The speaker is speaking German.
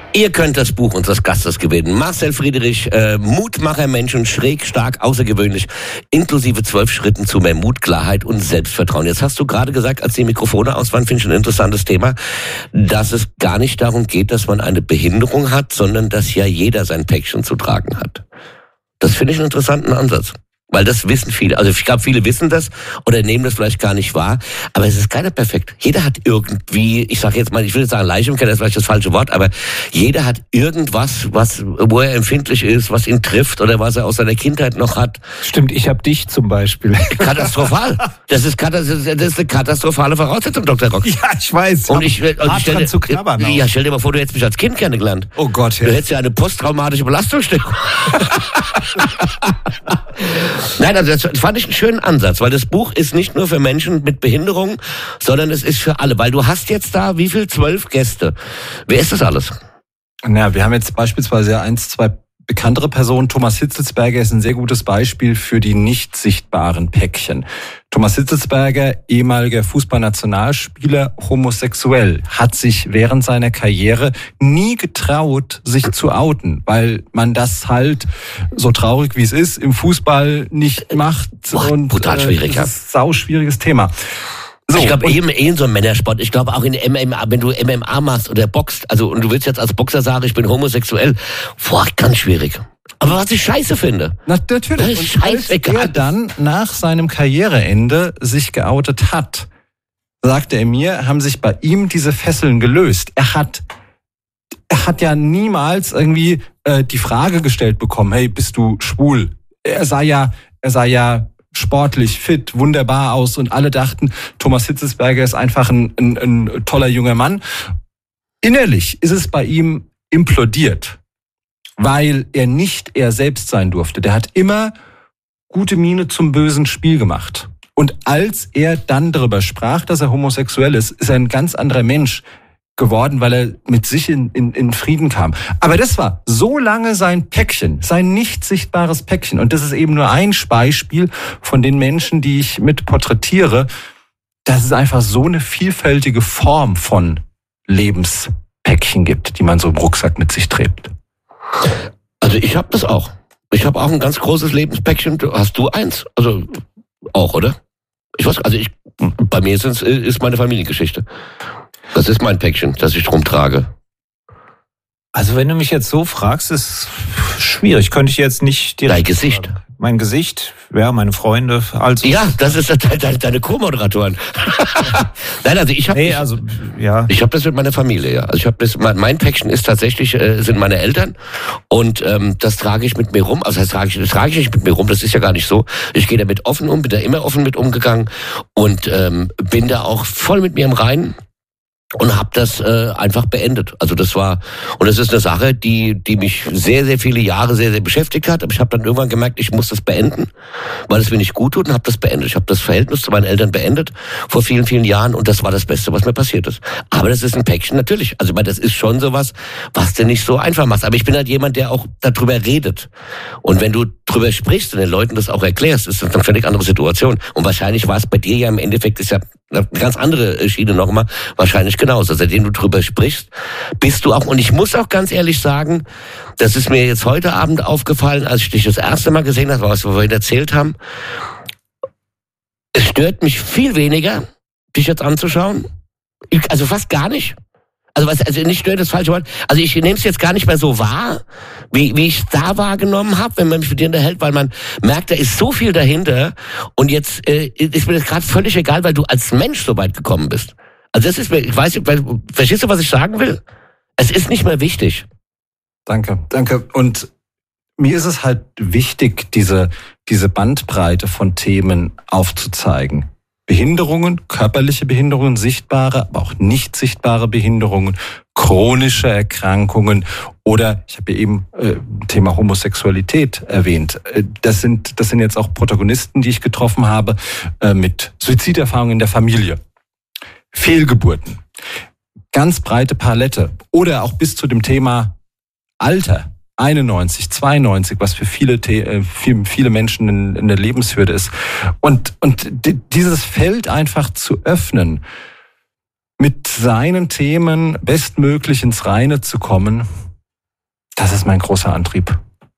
Ihr könnt das Buch unseres Gastes gewinnen. Marcel Friedrich, Mutmacher Menschen, schräg, stark, außergewöhnlich, inklusive 12 Schritten zu mehr Mut, Klarheit und Selbstvertrauen. Jetzt hast du gerade gesagt, als die Mikrofone aus waren, finde ich ein interessantes Thema, dass es gar nicht darum geht, dass man eine Behinderung hat, sondern dass ja jeder sein Päckchen zu tragen hat. Das finde ich einen interessanten Ansatz. Weil das wissen viele. Also ich glaube, viele wissen das oder nehmen das vielleicht gar nicht wahr. Aber es ist keiner perfekt. Jeder hat irgendwie, ich sage jetzt mal, ich will jetzt sagen Leichenkeller, das ist vielleicht das falsche Wort, aber jeder hat irgendwas, wo er empfindlich ist, was ihn trifft oder was er aus seiner Kindheit noch hat. Stimmt, ich habe dich zum Beispiel. Katastrophal. Das ist eine katastrophale Voraussetzung, Dr. Rock. Ja, ich weiß. Und ich stell zu knabbern. Ja, stell dir mal vor, du hättest mich als Kind kennengelernt. Oh Gott, ja. Du hättest ja eine posttraumatische Belastungsstörung. Nein, also das fand ich einen schönen Ansatz, weil das Buch ist nicht nur für Menschen mit Behinderung, sondern es ist für alle. Weil du hast jetzt da, wie viel? 12 Gäste. Wer ist das alles? Na, wir haben jetzt beispielsweise 2 bekanntere Personen. Thomas Hitzelsberger ist ein sehr gutes Beispiel für die nicht sichtbaren Päckchen. Thomas Hitzelsberger, ehemaliger Fußballnationalspieler, homosexuell, hat sich während seiner Karriere nie getraut, sich zu outen, weil man das halt, so traurig wie es ist, im Fußball nicht macht. Und brutal schwierig, das ist ein sauschwieriges Thema. So, ich glaube, eben so ein Männersport. Ich glaube auch in MMA, wenn du MMA machst oder boxt, also und du willst jetzt als Boxer sagen, ich bin homosexuell, ganz schwierig. Aber was ich scheiße finde. Natürlich. Und als er dann nach seinem Karriereende sich geoutet hat, sagte er mir, haben sich bei ihm diese Fesseln gelöst. Er hat ja niemals irgendwie die Frage gestellt bekommen, hey, bist du schwul? Er sah ja sportlich, fit, wunderbar aus und alle dachten, Thomas Hitzelsberger ist einfach ein toller junger Mann. Innerlich ist es bei ihm implodiert, weil er nicht er selbst sein durfte. Der hat immer gute Miene zum bösen Spiel gemacht. Und als er dann darüber sprach, dass er homosexuell ist, ist er ein ganz anderer Mensch geworden, weil er mit sich in Frieden kam. Aber das war so lange sein Päckchen, sein nicht sichtbares Päckchen. Und das ist eben nur ein Beispiel von den Menschen, die ich mit porträtiere. Dass es einfach so eine vielfältige Form von Lebenspäckchen gibt, die man so im Rucksack mit sich trägt. Also ich habe das auch. Ich habe auch ein ganz großes Lebenspäckchen. Hast du eins? Also auch, oder? Ich weiß, also bei mir ist meine Familiengeschichte. Das ist mein Päckchen, das ich rumtrage. Also wenn du mich jetzt so fragst, ist schwierig. Könnte ich jetzt nicht direkt... Dein Gesicht. Mein Gesicht, ja, meine Freunde. Also ja, das ist deine Co-Moderatoren. Nein, also ich habe ich habe das mit meiner Familie, ja. Also ich habe das, mein Päckchen ist tatsächlich sind meine Eltern und das trage ich mit mir rum. Also das trage ich nicht mit mir rum. Das ist ja gar nicht so. Ich gehe damit offen um, bin da immer offen mit umgegangen und bin da auch voll mit mir im Reinen. Und habe das einfach beendet. Also das ist eine Sache, die mich sehr, sehr viele Jahre sehr, sehr beschäftigt hat. Aber ich habe dann irgendwann gemerkt, ich muss das beenden, weil es mir nicht gut tut und habe das beendet. Ich habe das Verhältnis zu meinen Eltern beendet vor vielen, vielen Jahren und das war das Beste, was mir passiert ist. Aber das ist ein Päckchen, natürlich. Also das ist schon sowas, was du nicht so einfach machst. Aber ich bin halt jemand, der auch darüber redet. Und wenn du drüber sprichst und den Leuten das auch erklärst, ist das eine völlig andere Situation. Und wahrscheinlich war es bei dir ja im Endeffekt, ist ja eine ganz andere Schiene nochmal, wahrscheinlich genauso. Seitdem du drüber sprichst, bist du auch, und ich muss auch ganz ehrlich sagen, das ist mir jetzt heute Abend aufgefallen, als ich dich das erste Mal gesehen habe, was wir vorhin erzählt haben, es stört mich viel weniger, dich jetzt anzuschauen, also fast gar nicht. Also nicht stört, das falsche Wort. Also ich nehme es jetzt gar nicht mehr so wahr, wie ich es da wahrgenommen habe, wenn man mich mit dir unterhält, weil man merkt, da ist so viel dahinter und jetzt ist mir das gerade völlig egal, weil du als Mensch so weit gekommen bist. Also das ist mir, ich weiß nicht, verstehst du, was ich sagen will? Es ist nicht mehr wichtig. Danke. Und mir ist es halt wichtig, diese Bandbreite von Themen aufzuzeigen. Behinderungen, körperliche Behinderungen, sichtbare, aber auch nicht sichtbare Behinderungen, chronische Erkrankungen oder ich habe ja eben Thema Homosexualität erwähnt. Das sind jetzt auch Protagonisten, die ich getroffen habe mit Suiziderfahrungen in der Familie, Fehlgeburten, ganz breite Palette oder auch bis zu dem Thema Alter. 91, 92, was für viele Menschen in der Lebenshürde ist. Und dieses Feld einfach zu öffnen, mit seinen Themen bestmöglich ins Reine zu kommen, Das ist mein großer Antrieb.